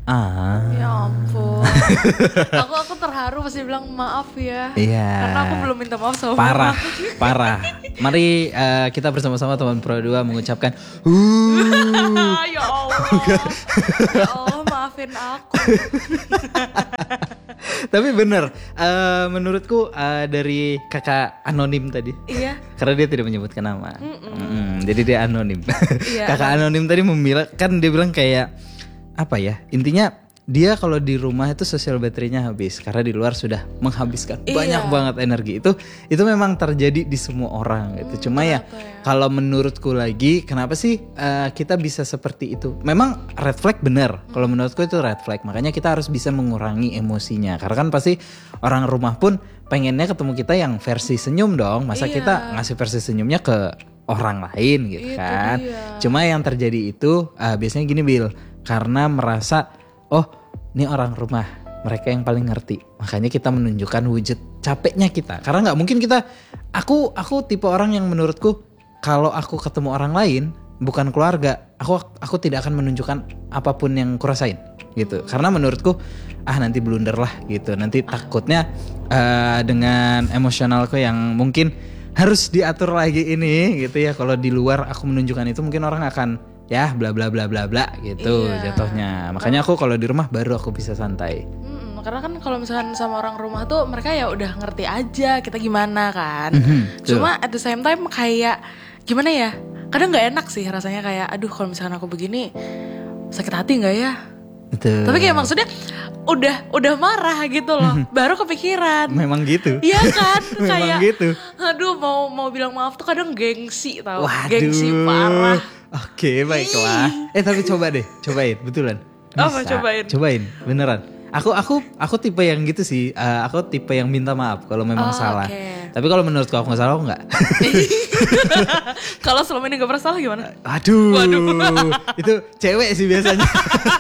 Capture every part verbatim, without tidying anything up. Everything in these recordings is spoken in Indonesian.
Ah. Ya ampun. aku aku terharu pasti bilang maaf ya. Iya. Karena aku belum minta maaf sama Parah, mama. parah. Mari uh, kita bersama-sama teman Pro dua mengucapkan uh. Ya Allah. Ya Allah maafin aku. Tapi bener, uh, menurutku uh, dari kakak anonim tadi. Iya. Karena dia tidak menyebutkan nama. Mm-mm, jadi dia anonim. Iya. Kakak anonim tadi membilang, kan dia bilang kayak apa ya? Intinya dia kalau di rumah itu sosial baterainya habis karena di luar sudah menghabiskan Iya. banyak banget energi. Itu itu memang terjadi di semua orang gitu. Hmm, Cuma ya, ya kalau menurutku lagi kenapa sih uh, kita bisa seperti itu? Memang red flag bener. Kalau menurutku itu red flag. Makanya kita harus bisa mengurangi emosinya. Karena kan pasti orang rumah pun pengennya ketemu kita yang versi senyum dong. Masa Iya. kita ngasih versi senyumnya ke orang lain gitu Itu kan. dia. Cuma yang terjadi itu uh, biasanya gini Bil. Karena merasa oh ini orang rumah, mereka yang paling ngerti. Makanya kita menunjukkan wujud capeknya kita. Karena nggak mungkin kita, aku aku tipe orang yang menurutku kalau aku ketemu orang lain bukan keluarga, aku aku tidak akan menunjukkan apapun yang kurasain gitu. Karena menurutku ah nanti blunder lah gitu. Nanti takutnya uh, dengan emosionalku yang mungkin harus diatur lagi ini gitu ya. Kalau di luar aku menunjukkan itu mungkin orang akan ya bla bla bla bla bla gitu Iya. jatuhnya. Makanya aku kalau di rumah baru aku bisa santai. Hmm, karena kan kalau misalkan sama orang rumah tuh mereka ya udah ngerti aja kita gimana kan. Mhm, Cuma at the same time kayak gimana ya? Kadang nggak enak sih rasanya kayak aduh kalau misalkan aku begini sakit hati nggak ya? Betul. Tapi kayak maksudnya udah udah marah gitu loh, baru kepikiran. Memang gitu. Iya kan? Memang Kayak gitu. aduh mau mau bilang maaf tuh kadang gengsi tau. Waduh. Gengsi parah. Oke baiklah. Eh tapi coba deh, cobain betulan. Apa, cobain? Cobain beneran. Aku aku aku tipe yang gitu sih. Uh, aku tipe yang minta maaf kalau memang Oh, salah. oke. Tapi kalau menurutku aku nggak salah aku nggak. Kalau selama ini gak pernah salah gimana? Aduh. Waduh. Itu cewek sih biasanya.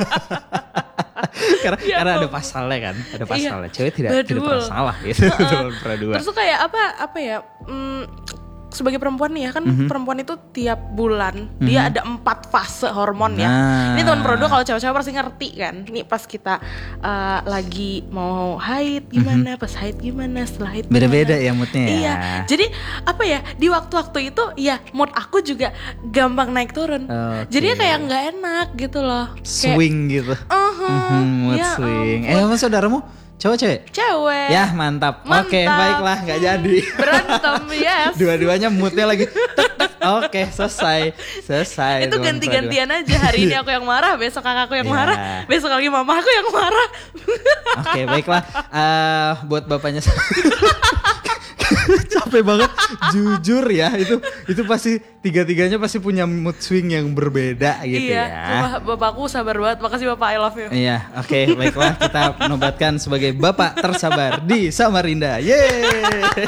karena Ya karena ada ampun. pasalnya kan, ada Iya, pasalnya. Cewek tidak tidak betul. pernah salah gitu. Dalam peraduan. Terus tuh kayak apa apa ya? Hmm, sebagai perempuan nih ya kan Mhm. perempuan itu tiap bulan dia ada empat fase hormon ya. Nah. Ini teman produk kalau cewek-cewek pasti ngerti kan. Ini pas kita uh, lagi mau haid gimana, pas haid gimana, setelah haid gimana. Beda-beda ya moodnya ya. Iya. Jadi apa ya di waktu-waktu itu ya mood aku juga gampang naik turun. Oke. Jadinya kayak nggak enak gitu loh. Kayak, Swing gitu. uh-huh, Mhm, mood ya swing. ampun. Eh, emang saudaramu cowok cewek? Cewek. Ya mantap. Mantap. Oke baiklah nggak jadi. Berantem, yes. Dua-duanya moodnya lagi. tek, tek. Oke selesai, selesai. Itu teman ganti-gantian aja. Hari ini aku yang marah, besok kakakku yang Iya. marah, besok lagi mama aku yang marah. peraduan. Oke baiklah. Eh, buat bapaknya. Capek banget. Jujur ya itu itu pasti tiga-tiganya pasti punya mood swing yang berbeda gitu Iya, ya. Bapak- bapakku sabar banget. Makasih bapak, I love you. Iya, oke baiklah kita nobatkan sebagai bapak tersabar di Samarinda. Yeay.